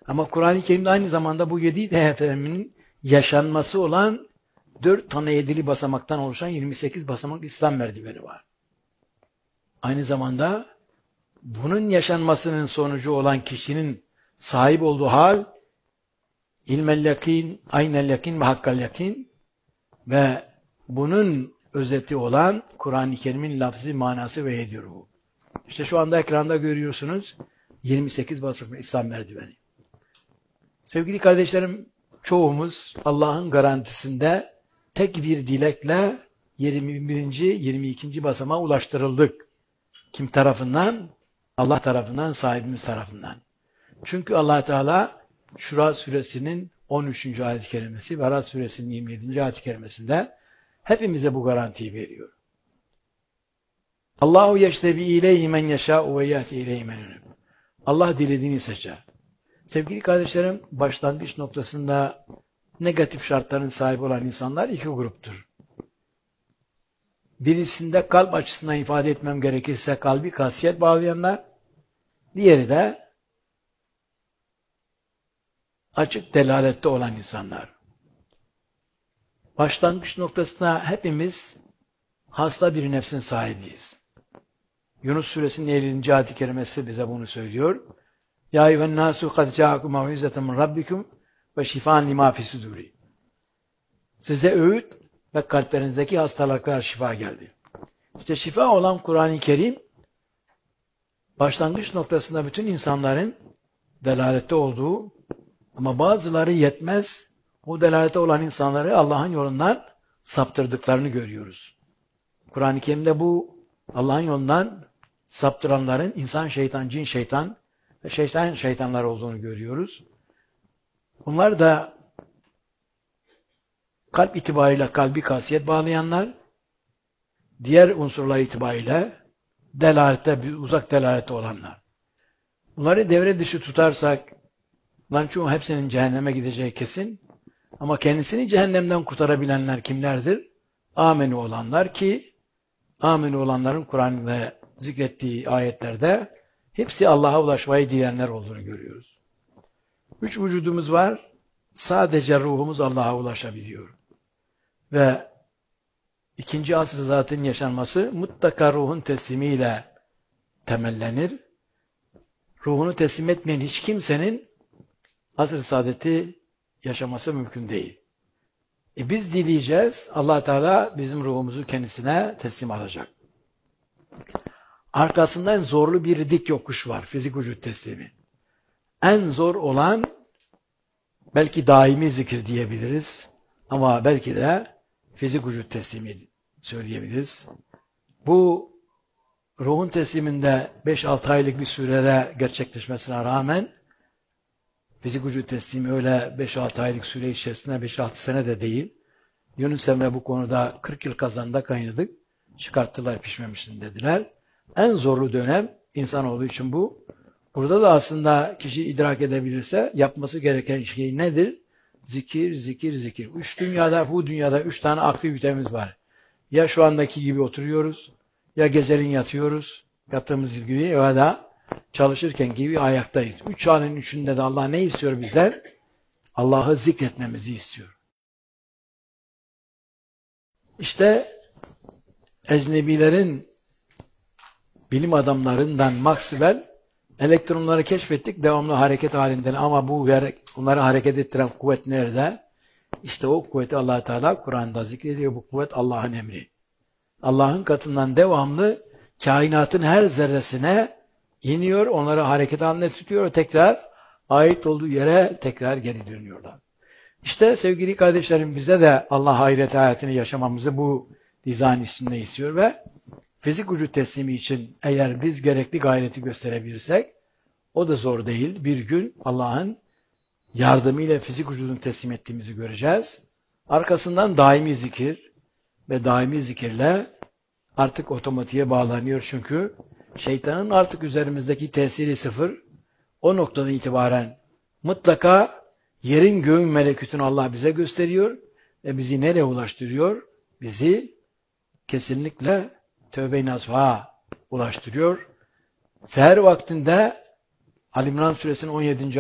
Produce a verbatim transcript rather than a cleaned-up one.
Ama Kur'an-ı Kerim'de aynı zamanda bu yedi hedeflerinin yaşanması olan dört tane yedili basamaktan oluşan yirmi sekiz basamak İslam merdiveni var. Aynı zamanda bunun yaşanmasının sonucu olan kişinin sahip olduğu hal ilmel yakin, aynel yakin ve hakkal yakin ve bunun özeti olan Kur'an-ı Kerim'in lafzı, manası ve ediyor bu. İşte şu anda ekranda görüyorsunuz yirmi sekiz basamak İslam merdiveni. Sevgili kardeşlerim, çoğumuz Allah'ın garantisinde tek bir dilekle yirmi birinci. yirmi ikinci basamağa ulaştırıldık. Kim tarafından? Allah tarafından, sahibimiz tarafından. Çünkü Allah Teala Şura suresinin on üçüncü ayet-i kerimesi ve Ra'd suresinin yirmi yedinci ayet-i kerimesinde hepimize bu garantiyi veriyor. Allahu yeştebi ileyhi men yeşâ'u ve yâti ileyhi men yunib. Allah dilediğini seçer. Sevgili kardeşlerim, başlangıç noktasında negatif şartların sahibi olan insanlar iki gruptur. Birisinde kalp açısından ifade etmem gerekirse kalbi kasiyet bağlayanlar, diğeri de açık delalette olan insanlar. Başlangıç noktasında hepimiz hasta bir nefsin sahibiyiz. Yunus suresinin ellinci ayet-i kerimesi bize bunu söylüyor. Ya eyyühen nasu kad ca'akum mev'izeten min rabbikum ve şifan lima fi suduri. Size öğüt ve kalplerinizdeki hastalıklar şifa geldi. İşte şifa olan Kur'an-ı Kerim başlangıç noktasında bütün insanların delalette olduğu ama bazıları yetmez o delalette olan insanları Allah'ın yolundan saptırdıklarını görüyoruz. Kur'an-ı Kerim'de bu Allah'ın yolundan saptıranların insan şeytan, cin şeytan ve şeytan şeytanlar olduğunu görüyoruz. Bunlar da kalp itibariyle kalbi kasiyet bağlayanlar, diğer unsurlar itibariyle delalette, uzak delalette olanlar. Bunları devre dışı tutarsak, bunların çoğu hepsinin cehenneme gideceği kesin. Ama kendisini cehennemden kurtarabilenler kimlerdir? Amenu olanlar ki, amenu olanların Kur'an'da zikrettiği ayetlerde hepsi Allah'a ulaşmayı dileyenler olduğunu görüyoruz. Üç vücudumuz var. Sadece ruhumuz Allah'a ulaşabiliyor. Ve ikinci asr zaten yaşanması mutlaka ruhun teslimiyle temellenir. Ruhunu teslim etmeyen hiç kimsenin asr-ı saadeti yaşaması mümkün değil. E biz dileyeceğiz. Allah Teala bizim ruhumuzu kendisine teslim alacak. Arkasından zorlu bir dik yokuş var. Fizik vücut teslimi. En zor olan belki daimi zikir diyebiliriz. Ama belki de fizik vücut teslimi söyleyebiliriz. Bu ruhun tesliminde beş altı aylık bir sürede gerçekleşmesine rağmen fizik vücut teslimi öyle beş altı aylık süre içerisinde beş altı sene de değil. Yunus Emre bu konuda kırk yıl kazanda kaynadık. Çıkarttılar pişmemişsin dediler. En zorlu dönem insanoğlu için bu. Burada da aslında kişi idrak edebilirse yapması gereken şey nedir? Zikir, zikir, zikir. Üç dünyada, bu dünyada üç tane aktivitemiz var. Ya şu andaki gibi oturuyoruz, ya gecenin yatıyoruz, yattığımız gibi ya da çalışırken gibi ayaktayız. Üç anın üçünde de Allah ne istiyor bizden? Allah'ı zikretmemizi istiyor. İşte ecnebilerin, bilim adamlarından Maxwell, elektronları keşfettik devamlı hareket halinde ama bu onları hareket ettiren kuvvet nerede? İşte o kuvveti Allah Teala Kur'an'da zikrediyor. Bu kuvvet Allah'ın emri. Allah'ın katından devamlı kainatın her zerresine iniyor, onları hareket halinde tutuyor, tekrar ait olduğu yere tekrar geri dönüyorlar. İşte sevgili kardeşlerim bize de Allah ahiret hayatını yaşamamızı bu dizayn içinde istiyor ve fizik vücut teslimi için eğer biz gerekli gayreti gösterebilirsek o da zor değil. Bir gün Allah'ın yardımıyla fizik vücudunu teslim ettiğimizi göreceğiz. Arkasından daimi zikir ve daimi zikirle artık otomatiğe bağlanıyor çünkü şeytanın artık üzerimizdeki tesiri sıfır. O noktadan itibaren mutlaka yerin göğün melekutunu Allah bize gösteriyor ve bizi nereye ulaştırıyor? Bizi kesinlikle tövbe-i nasuha ulaştırıyor. Seher vaktinde Ali İmran suresinin on yedinci